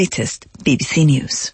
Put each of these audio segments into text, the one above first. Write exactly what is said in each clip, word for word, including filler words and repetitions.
Latest B B C News.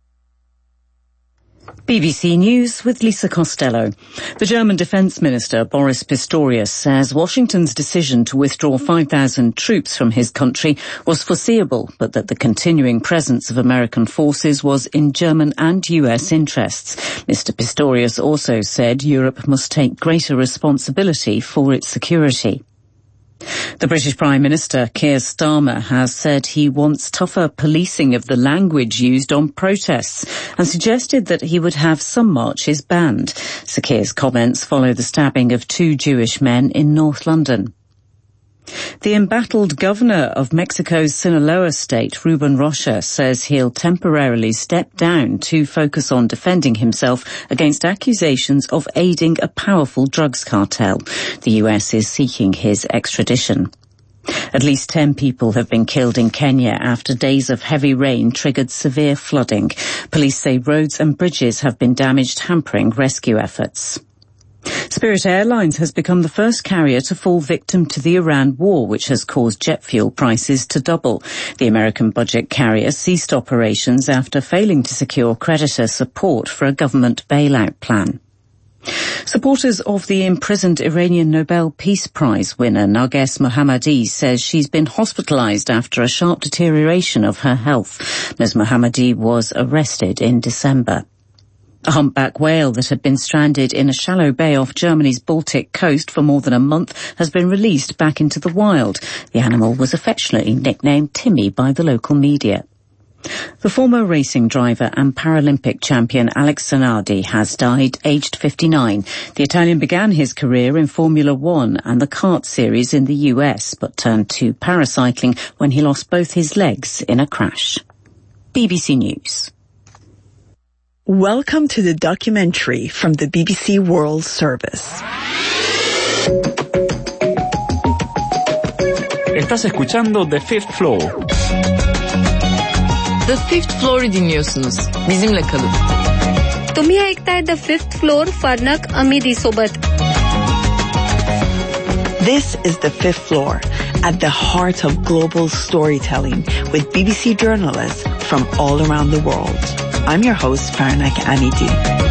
B B C News with Lisa Costello. The German Defence Minister Boris Pistorius says Washington's decision to withdraw five thousand troops from his country was foreseeable, but that the continuing presence of American forces was in German and U S interests. Mister Pistorius also said Europe must take greater responsibility for its security. The British Prime Minister, Keir Starmer, has said he wants tougher policing of the language used on protests and suggested that he would have some marches banned. Sir Keir's comments follow the stabbing of two Jewish men in North London. The embattled governor of Mexico's Sinaloa state, Ruben Rocha, says he'll temporarily step down to focus on defending himself against accusations of aiding a powerful drugs cartel. The U S is seeking his extradition. At least ten people have been killed in Kenya after days of heavy rain triggered severe flooding. Police say roads and bridges have been damaged, hampering rescue efforts. Spirit Airlines has become the first carrier to fall victim to the Iran war, which has caused jet fuel prices to double. The American budget carrier ceased operations after failing to secure creditor support for a government bailout plan. Supporters of the imprisoned Iranian Nobel Peace Prize winner Narges Mohammadi says she's been hospitalized after a sharp deterioration of her health. Miz Mohammadi was arrested in December. A humpback whale that had been stranded in a shallow bay off Germany's Baltic coast for more than a month has been released back into the wild. The animal was affectionately nicknamed Timmy by the local media. The former racing driver and Paralympic champion Alex Zanardi has died, aged fifty-nine. The Italian began his career in Formula One and the kart series in the U S, but turned to paracycling when he lost both his legs in a crash. B B C News. Welcome to the documentary from the B B C World Service. Estás escuchando The Fifth Floor. The Fifth Floor'u dinliyorsunuz. Bizimle kalın. तुम्ही ऐकताय The Fifth Floor फर्नक अमिदी सोबत. This is The Fifth Floor, at the heart of global storytelling with B B C journalists from all around the world. I'm your host, Farnak Amidi.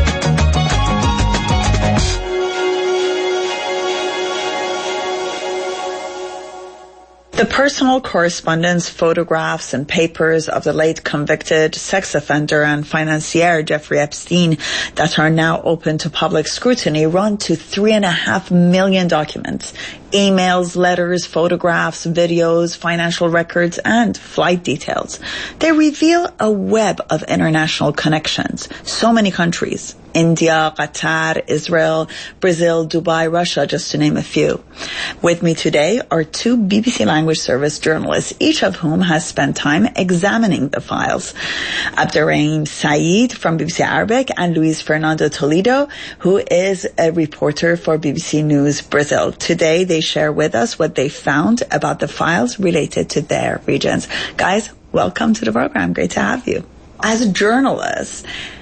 The personal correspondence, photographs and papers of the late convicted sex offender and financier Jeffrey Epstein that are now open to public scrutiny run to three and a half million documents. Emails, letters, photographs, videos, financial records, and flight details. They reveal a web of international connections. So many countries. India, Qatar, Israel, Brazil, Dubai, Russia, just to name a few. With me today are two B B C Language Service journalists, each of whom has spent time examining the files. Abderrahim Saeed from B B C Arabic and Luis Fernando Toledo, who is a reporter for B B C News Brazil. Today they share with us what they found about the files related to their regions. Guys, welcome to the program. Great to have you. As a journalist,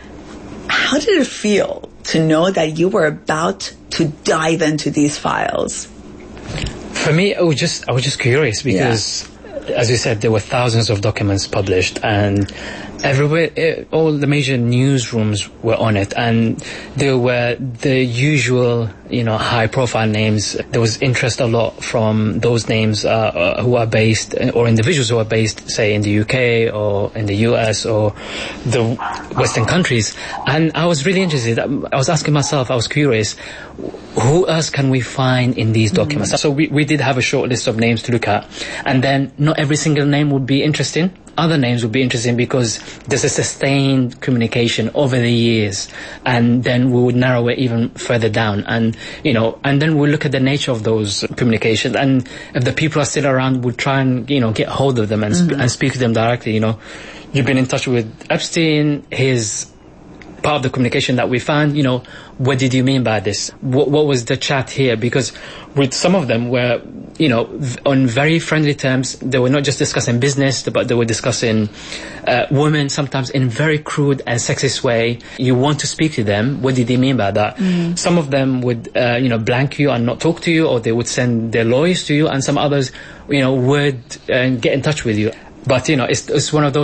how did it feel to know that you were about to dive into these files? For me, I was just I was just curious because, yeah. as you said, there were thousands of documents published, and everywhere, it, all the major newsrooms were on it, and there were the usual, you know, high-profile names. There was interest a lot from those names uh, uh, who are based, or individuals who are based, say, in the U K or in the U S or the Western countries. And I was really interested. I was asking myself, I was curious, who else can we find in these documents? Mm. So we, we did have a short list of names to look at, and then not every single name would be interesting. Other names would be interesting because there's a sustained communication over the years, and then we would narrow it even further down, and you know, and then we'll look at the nature of those communications, and if the people are still around, we'll try and, you know, get hold of them and, mm-hmm. sp- and speak to them directly. You know, you've been in touch with Epstein, his part of the communication that we found, you know, what did you mean by this? What, what was the chat here? Because with some of them were, you know, v- on very friendly terms. They were not just discussing business, but they were discussing uh, women, sometimes in very crude and sexist way. You want to speak to them. What did they mean by that? Mm-hmm. Some of them would, uh, you know, blank you and not talk to you, or they would send their lawyers to you, and some others, you know, would uh, get in touch with you. But, you know, it's, it's one of those